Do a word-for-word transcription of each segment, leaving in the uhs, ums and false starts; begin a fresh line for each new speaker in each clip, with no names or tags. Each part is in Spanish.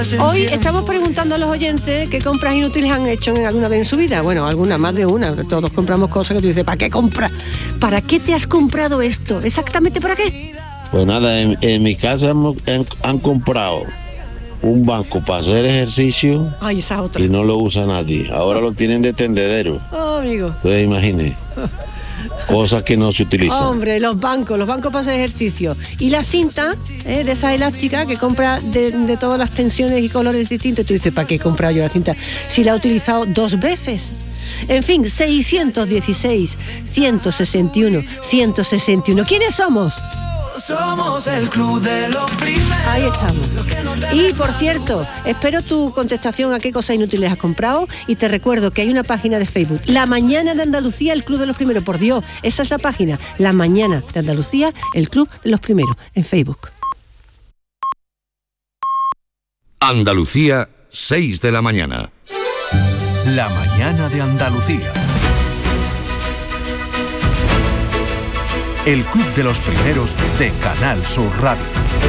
Hoy estamos preguntando a los oyentes qué compras inútiles han hecho en alguna vez en su vida. Bueno, alguna, más de una. Todos compramos cosas que tú dices, ¿para qué compras? ¿Para qué te has comprado esto? ¿Exactamente para qué?
Pues nada, en, en mi casa hemos, han, han comprado un banco para hacer ejercicio.
Ay, esa otra.
Y no lo usa nadie. Ahora lo tienen de tendedero.
Oh, amigo.
Entonces imagine. Cosas que no se utilizan.
Hombre, los bancos, los bancos para hacer ejercicio. Y la cinta, ¿eh? de esa elástica que compra de, de todas las tensiones y colores distintos. Tú dices, ¿para qué he comprado yo la cinta? Si la he utilizado dos veces. En fin, seiscientos dieciséis, ciento sesenta y uno, ciento sesenta y uno. ¿Quiénes somos?
Somos el club de los primeros.
Ahí estamos. Y por cierto, espero tu contestación a qué cosas inútiles has comprado. Y te recuerdo que hay una página de Facebook, La Mañana de Andalucía, el Club de los Primeros. Por Dios, esa es la página, La Mañana de Andalucía, el Club de los Primeros, en Facebook.
Andalucía, seis de la mañana.
La Mañana de Andalucía. El Club de los Primeros de Canal Sur Radio.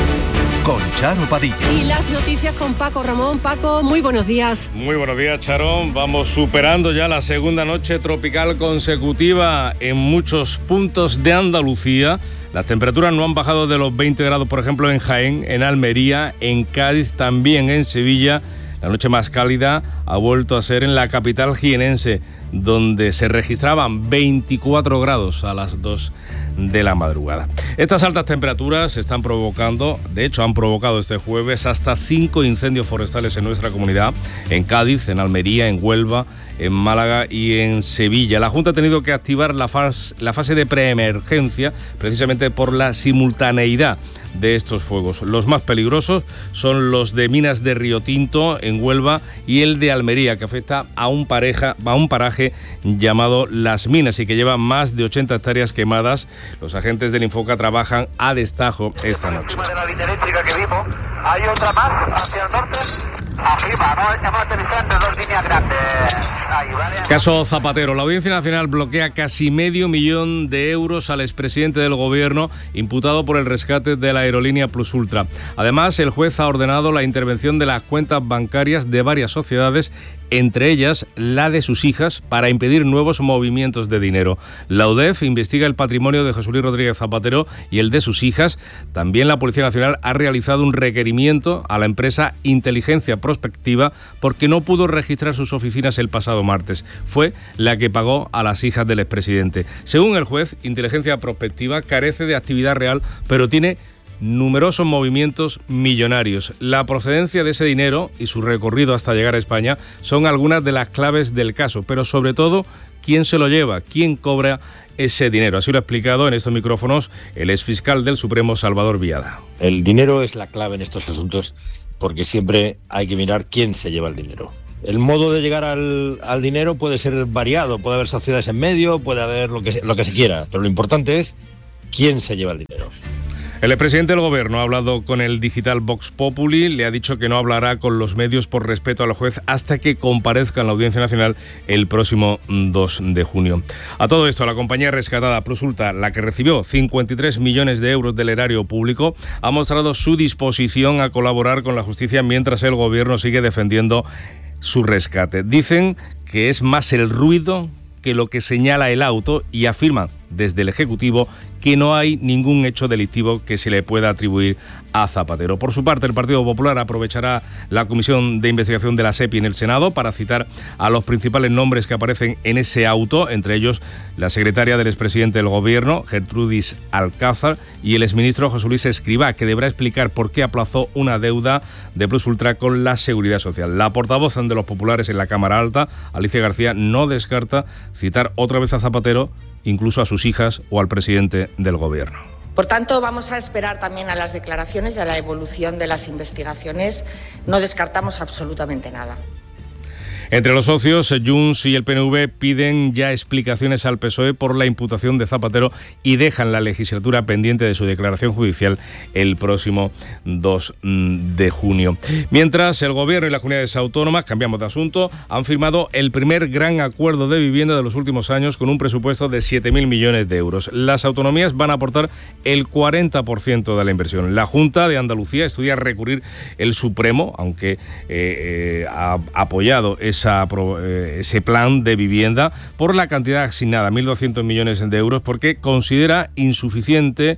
Con Charo Padilla.
Y las noticias con Paco Ramón. Paco, muy buenos días.
Muy buenos días, Charo. Vamos superando ya la segunda noche tropical consecutiva en muchos puntos de Andalucía. Las temperaturas no han bajado de los veinte grados, por ejemplo, en Jaén, en Almería, en Cádiz, también en Sevilla. La noche más cálida ha vuelto a ser en la capital jienense, donde se registraban veinticuatro grados a las dos de la madrugada. Estas altas temperaturas están provocando, de hecho han provocado este jueves hasta cinco incendios forestales en nuestra comunidad, en Cádiz, en Almería, en Huelva, en Málaga y en Sevilla. La Junta ha tenido que activar la fase, la fase de preemergencia precisamente por la simultaneidad de estos fuegos. Los más peligrosos son los de Minas de Río Tinto en Huelva y el de Almería, que afecta a un, pareja, a un paraje llamado Las Minas y que lleva más de ochenta hectáreas quemadas. Los agentes del Infoca trabajan a destajo esta noche.
Encima de la línea eléctrica que vimos, hay otra más hacia el norte. Arriba, ¿no? Hemos aterrizado entre dos líneas grandes. Ahí, ¿vale?
Caso Zapatero. La Audiencia Nacional bloquea casi medio millón de euros al expresidente del Gobierno imputado por el rescate de la aerolínea Plus Ultra. Además, el juez ha ordenado la intervención de las cuentas bancarias de varias sociedades, entre ellas la de sus hijas, para impedir nuevos movimientos de dinero. La U D E F investiga el patrimonio de José Luis Rodríguez Zapatero y el de sus hijas. También la Policía Nacional ha realizado un requerimiento a la empresa Inteligencia Prospectiva porque no pudo registrar sus oficinas el pasado martes. Fue la que pagó a las hijas del expresidente. Según el juez, Inteligencia Prospectiva carece de actividad real, pero tiene numerosos movimientos millonarios. La procedencia de ese dinero y su recorrido hasta llegar a España son algunas de las claves del caso, pero sobre todo, ¿quién se lo lleva? ¿Quién cobra ese dinero? Así lo ha explicado en estos micrófonos el exfiscal del Supremo, Salvador Viada.
El dinero es la clave en estos asuntos porque siempre hay que mirar quién se lleva el dinero. El modo de llegar al, al dinero puede ser variado, puede haber sociedades en medio, puede haber lo que, lo que se quiera, pero lo importante es quién se lleva el dinero.
El expresidente del Gobierno ha hablado con el digital Vox Populi, le ha dicho que no hablará con los medios por respeto al juez hasta que comparezca en la Audiencia Nacional el próximo dos de junio. A todo esto, la compañía rescatada Plus Ultra, la que recibió cincuenta y tres millones de euros del erario público, ha mostrado su disposición a colaborar con la justicia mientras el Gobierno sigue defendiendo su rescate. Dicen que es más el ruido que lo que señala el auto y afirman desde el Ejecutivo que no hay ningún hecho delictivo que se le pueda atribuir a Zapatero. Por su parte, el Partido Popular aprovechará la Comisión de Investigación de la SEPI en el Senado para citar a los principales nombres que aparecen en ese auto, entre ellos la secretaria del expresidente del Gobierno, Gertrudis Alcázar, y el exministro José Luis Escrivá, que deberá explicar por qué aplazó una deuda de Plus Ultra con la Seguridad Social. La portavoz de los populares en la Cámara Alta, Alicia García, no descarta citar otra vez a Zapatero, incluso a sus hijas o al presidente del Gobierno.
Por tanto, vamos a esperar también a las declaraciones y a la evolución de las investigaciones. No descartamos absolutamente nada.
Entre los socios, Junts y el P N V piden ya explicaciones al P S O E por la imputación de Zapatero y dejan la legislatura pendiente de su declaración judicial el próximo dos de junio. Mientras, el Gobierno y las comunidades autónomas, cambiamos de asunto, han firmado el primer gran acuerdo de vivienda de los últimos años con un presupuesto de siete mil millones de euros. Las autonomías van a aportar el cuarenta por ciento de la inversión. La Junta de Andalucía estudia recurrir el Supremo, aunque eh, eh, ha apoyado esa ese plan de vivienda por la cantidad asignada, mil doscientos millones de euros, porque considera insuficiente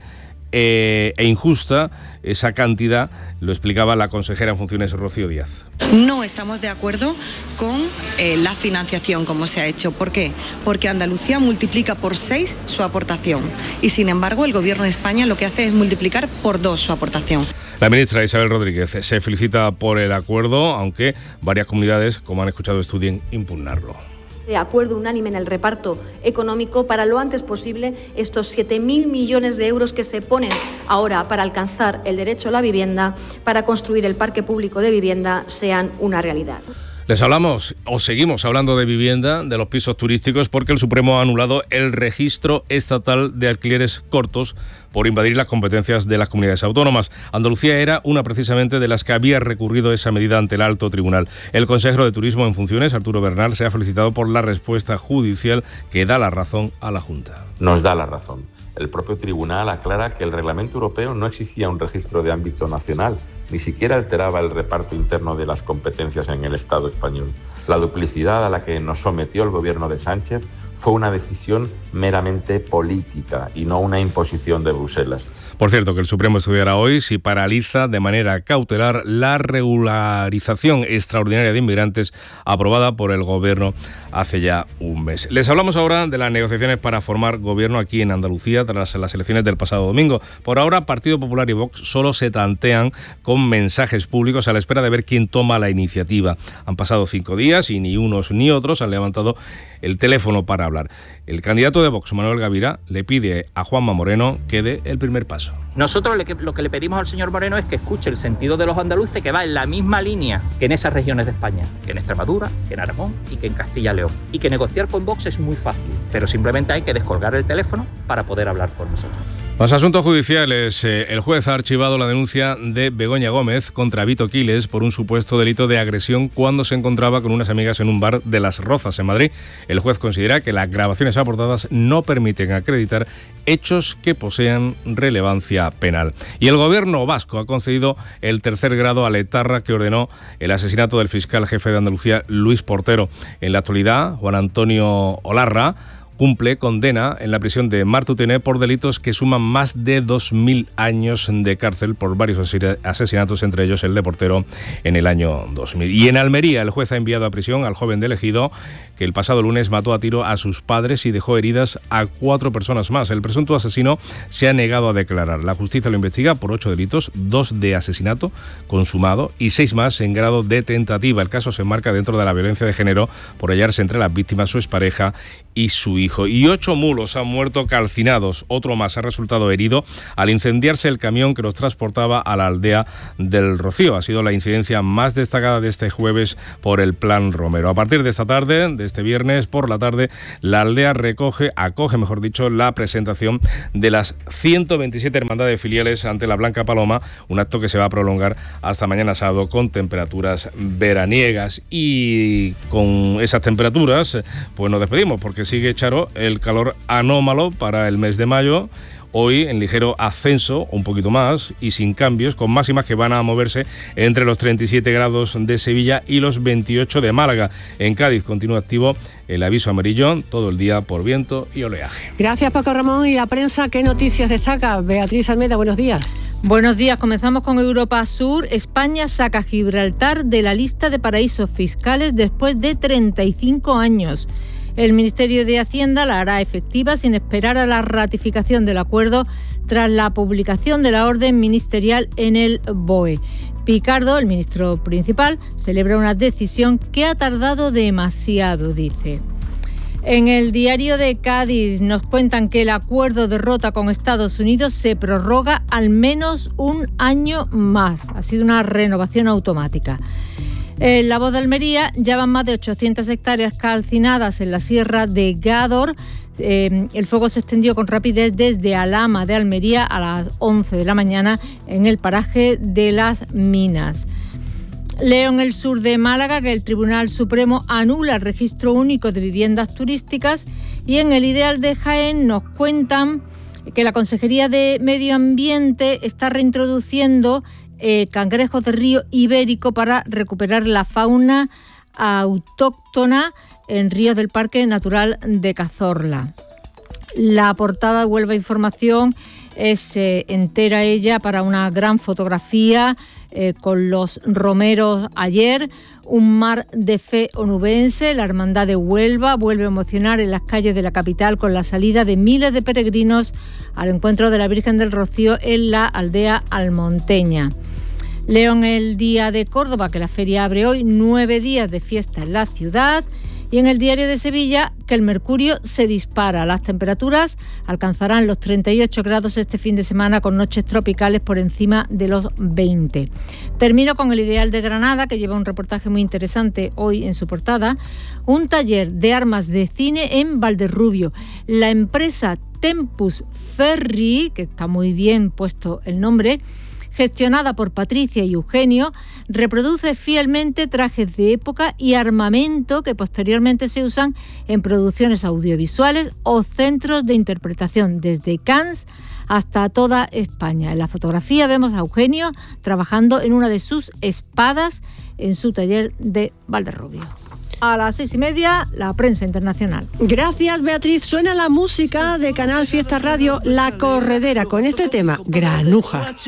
eh, e injusta esa cantidad, lo explicaba la consejera en funciones Rocío Díaz.
No estamos de acuerdo con eh, la financiación como se ha hecho. ¿Por qué? Porque Andalucía multiplica por seis su aportación y, sin embargo, el Gobierno de España lo que hace es multiplicar por dos su aportación.
La ministra Isabel Rodríguez se felicita por el acuerdo, aunque varias comunidades, como han escuchado, estudien impugnarlo.
De acuerdo unánime en el reparto económico para lo antes posible estos siete mil millones de euros que se ponen ahora para alcanzar el derecho a la vivienda, para construir el parque público de vivienda, sean una realidad.
Les hablamos, o seguimos hablando de vivienda, de los pisos turísticos, porque el Supremo ha anulado el registro estatal de alquileres cortos por invadir las competencias de las comunidades autónomas. Andalucía era una precisamente de las que había recurrido esa medida ante el alto tribunal. El consejero de Turismo en funciones, Arturo Bernal, se ha felicitado por la respuesta judicial que da la razón a la Junta.
Nos da la razón. El propio tribunal aclara que el reglamento europeo no exigía un registro de ámbito nacional, ni siquiera alteraba el reparto interno de las competencias en el Estado español. La duplicidad a la que nos sometió el gobierno de Sánchez fue una decisión meramente política y no una imposición de Bruselas.
Por cierto, que el Supremo estudiará hoy si paraliza de manera cautelar la regularización extraordinaria de inmigrantes aprobada por el Gobierno hace ya un mes. Les hablamos ahora de las negociaciones para formar gobierno aquí en Andalucía tras las elecciones del pasado domingo. Por ahora, Partido Popular y Vox solo se tantean con mensajes públicos a la espera de ver quién toma la iniciativa. Han pasado cinco días y ni unos ni otros han levantado el teléfono para hablar. El candidato de Vox, Manuel Gavira, le pide a Juanma Moreno que dé el primer paso.
Nosotros lo que le pedimos al señor Moreno es que escuche el sentido de los andaluces, que va en la misma línea que en esas regiones de España, que en Extremadura, que en Aragón y que en Castilla y León. Y que negociar con Vox es muy fácil, pero simplemente hay que descolgar el teléfono para poder hablar con nosotros.
Los asuntos judiciales. El juez ha archivado la denuncia de Begoña Gómez contra Vito Quiles por un supuesto delito de agresión cuando se encontraba con unas amigas en un bar de Las Rozas, en Madrid. El juez considera que las grabaciones aportadas no permiten acreditar hechos que posean relevancia penal. Y el gobierno vasco ha concedido el tercer grado a la etarra que ordenó el asesinato del fiscal jefe de Andalucía, Luis Portero. En la actualidad, Juan Antonio Olarra cumple condena en la prisión de Martutene por delitos que suman más de dos mil años de cárcel por varios asesinatos, entre ellos el de Portero en el año dos mil. Y en Almería, el juez ha enviado a prisión al joven de Ejido, que el pasado lunes mató a tiro a sus padres y dejó heridas a cuatro personas más. El presunto asesino se ha negado a declarar. La justicia lo investiga por ocho delitos, dos de asesinato consumado y seis más en grado de tentativa. El caso se enmarca dentro de la violencia de género por hallarse entre las víctimas su expareja y su hijo. Y ocho mulos han muerto calcinados. Otro más ha resultado herido al incendiarse el camión que los transportaba a la aldea del Rocío. Ha sido la incidencia más destacada de este jueves por el Plan Romero. A partir de esta tarde, de este viernes por la tarde, la aldea recoge, acoge, mejor dicho, la presentación de las ciento veintisiete hermandades filiales ante la Blanca Paloma, un acto que se va a prolongar hasta mañana sábado con temperaturas veraniegas. Y con esas temperaturas, pues nos despedimos, porque sigue, Charo, el calor anómalo para el mes de mayo. Hoy en ligero ascenso, un poquito más, y sin cambios, con máximas que van a moverse entre los treinta y siete grados de Sevilla y los veintiocho de Málaga. En Cádiz continúa activo el aviso amarillo todo el día por viento y oleaje.
Gracias, Paco Ramón. ¿Y la prensa qué noticias destaca? Beatriz Almeida, buenos días.
Buenos días, comenzamos con Europa Sur. España saca a Gibraltar de la lista de paraísos fiscales después de treinta y cinco años. El Ministerio de Hacienda la hará efectiva sin esperar a la ratificación del acuerdo tras la publicación de la orden ministerial en el B O E. Picardo, el ministro principal, celebra una decisión que ha tardado demasiado, dice. En el diario de Cádiz nos cuentan que el acuerdo de Rota con Estados Unidos se prorroga al menos un año más. Ha sido una renovación automática. En La Voz de Almería ya van más de ochocientas hectáreas calcinadas en la sierra de Gádor. Eh, el fuego se extendió con rapidez desde Alhama de Almería a las once de la mañana en el paraje de Las Minas. Leo en el sur de Málaga que el Tribunal Supremo anula el registro único de viviendas turísticas, y en el Ideal de Jaén nos cuentan que la Consejería de Medio Ambiente está reintroduciendo eh, cangrejos de río ibérico para recuperar la fauna autóctona en ríos del Parque Natural de Cazorla. La portada de Huelva Información es eh, entera ella para una gran fotografía eh, con los romeros ayer, un mar de fe onubense. La Hermandad de Huelva vuelve a emocionar en las calles de la capital con la salida de miles de peregrinos al encuentro de la Virgen del Rocío en la aldea almonteña. Leo en el Día de Córdoba que la feria abre hoy, nueve días de fiesta en la ciudad. Y en el Diario de Sevilla que el mercurio se dispara. Las temperaturas alcanzarán los treinta y ocho grados este fin de semana, con noches tropicales por encima de los veinte. Termino con el Ideal de Granada, que lleva un reportaje muy interesante hoy en su portada. Un taller de armas de cine en Valderrubio. La empresa Tempus Ferri, que está muy bien puesto el nombre, gestionada por Patricia y Eugenio, reproduce fielmente trajes de época y armamento que posteriormente se usan en producciones audiovisuales o centros de interpretación, desde Cannes hasta toda España. En la fotografía vemos a Eugenio trabajando en una de sus espadas en su taller de Valderrubio. A las seis y media, la prensa internacional.
Gracias, Beatriz. Suena la música de Canal Fiesta Radio, La Corredera, con este tema, Granuja.